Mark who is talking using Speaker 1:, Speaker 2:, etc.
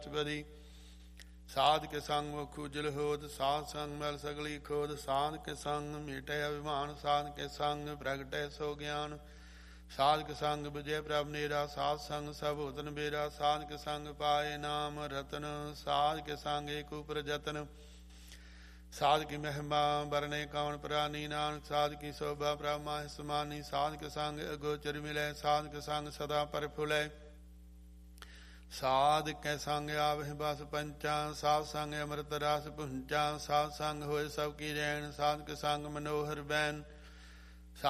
Speaker 1: ਅਸ਼ਟਪਦੀ। ਸਾਧ ਕੇ ਸੰਗ ਮੁਖ ਉਜਲ ਹੋਤ, ਸਾਧ ਸੰਗ ਮਲ ਸਗਲੀ ਖੋਦ। ਸਾਧ ਕੇ ਸੰਗ ਮੀਟੇ ਅਭਿਮਾਨ, ਸਾਧ ਕੇ ਸੰਗ ਪ੍ਰਗਟੈ ਸੋ ਗਿਆਨ। ਸਾਧ ਕੇ ਸੰਗ ਵਿਜੈ ਪ੍ਰਭ ਨੇਰਾ, ਸਾਧ ਸੰਗ ਸਭ ਹੋਤਨ ਬੇਰਾ। ਸਾਧ ਕੇ ਸੰਗ ਪਾਏ ਨਾਮ ਰਤਨ, ਸਾਧ ਕੇ ਸੰਗ ਏਕ ਉਪਰ ਜਤਨ। ਸਾਧ ਕੀ ਮਹਿਮਾ ਬਰਨੇ ਕਵਣ ਪ੍ਰਾਨੀ, ਨਾਨਕ ਸਾਧ ਕੀ ਸੋਭਾ ਪ੍ਰਭ ਮਾਹਿ ਸਮਾਨੀ। ਸਾਧ ਕੇ ਸੰਗ ਅਗੋਚਰ ਮਿਲੈ, ਸਾਧ ਕੇ ਸੰਗ ਸਦਾ ਪਰਫੁਲੈ। ਸਾਧ ਕੈ ਸੰਗ ਆਵਹਿ ਬਸ ਪੰਚਾ, ਸਾਧ ਸੰਗ ਅੰਮ੍ਰਿਤ ਰਸ ਪੁੰਚਾ। ਸਾਧ ਸੰਗ ਹੋਏ ਸਭ ਕੀ ਰੈਣ, ਸਾਧ ਕੇ ਸੰਗ ਮਨੋਹਰ ਬੈਨ।